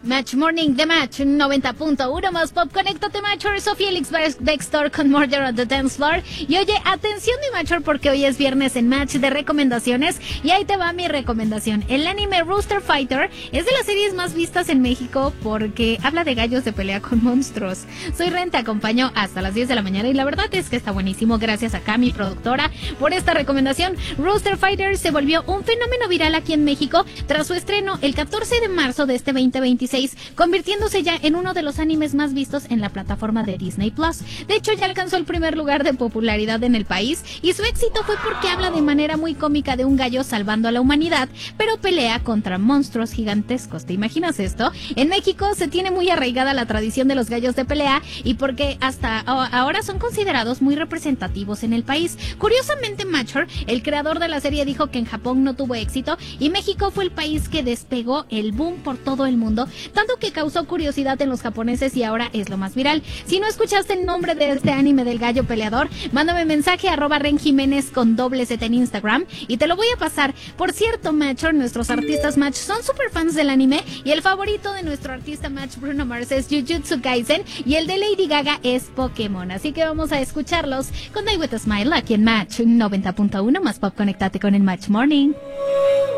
Match Morning de Match 90.1 más pop. Conéctate, Matcher. Soy Felix Baxter con Murder on the Dance Floor. Y oye, atención, mi Matcher, porque hoy es viernes en Match de recomendaciones. Y ahí te va mi recomendación. El anime Rooster Fighter es de las series más vistas en México porque habla de gallos de pelea con monstruos. Soy Ren, te acompaño hasta las 10 de la mañana y la verdad es que está buenísimo. Gracias a Cami, productora, por esta recomendación. Rooster Fighter se volvió un fenómeno viral aquí en México tras su estreno el 14 de marzo de este 2026. Convirtiéndose ya en uno de los animes más vistos en la plataforma de Disney Plus. De hecho, ya alcanzó el primer lugar de popularidad en el país y su éxito fue porque habla de manera muy cómica de un gallo salvando a la humanidad, pero pelea contra monstruos gigantescos. ¿Te imaginas esto? En México se tiene muy arraigada la tradición de los gallos de pelea y porque hasta ahora son considerados muy representativos en el país. Curiosamente, Matcher, el creador de la serie, dijo que en Japón no tuvo éxito y México fue el país que despegó el boom por todo el mundo, tanto que causó curiosidad en los japoneses y ahora es lo más viral. Si no escuchaste el nombre de este anime del gallo peleador, mándame mensaje @RenJiménez con /Z en Instagram y te lo voy a pasar. Por cierto, Matcher, nuestros artistas Match son super fans del anime y el favorito de nuestro artista Match, Bruno Mars, es Jujutsu Kaisen y el de Lady Gaga es Pokémon. Así que vamos a escucharlos con Die With A Smile aquí en Match 90.1 más pop. Conéctate con el Match Morning.